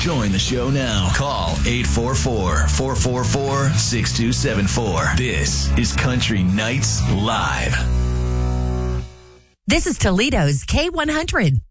Join the show now. Call 844-444-6274. This is Country Nights Live. This is Toledo's K100.